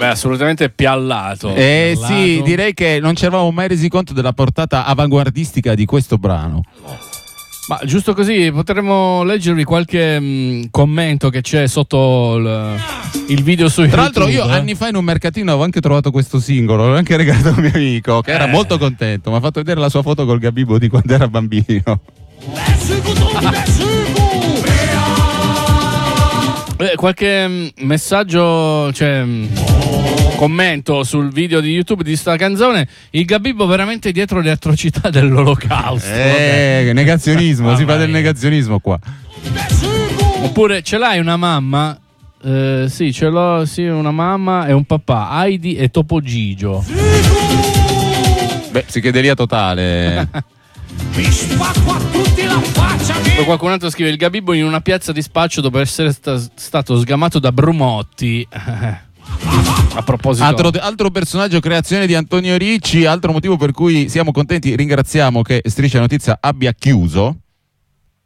Beh, assolutamente piallato. Sì, direi che non ci eravamo mai resi conto della portata avanguardistica di questo brano. Ma giusto così potremmo leggervi qualche commento che c'è sotto il video su YouTube. Tra l'altro io anni fa in un mercatino avevo anche trovato questo singolo, l'ho anche regalato a un mio amico che era molto contento, mi ha fatto vedere la sua foto col Gabibbo di quando era bambino. Qualche messaggio, cioè commento sul video di YouTube di sta canzone. Il Gabibbo veramente dietro le atrocità dell'Olocausto. Negazionismo, si fa del negazionismo qua. Oppure ce l'hai una mamma? Sì, ce l'ho, sì, una mamma e un papà, Heidi e Topo Gigio. Beh, psichedelia totale. Mi spacco a tutti la faccia. Poi qualcun altro scrive: il Gabibbo in una piazza di spaccio dopo essere stato sgamato da Brumotti. A proposito, altro personaggio, creazione di Antonio Ricci, altro motivo per cui siamo contenti, ringraziamo che Striscia Notizia abbia chiuso.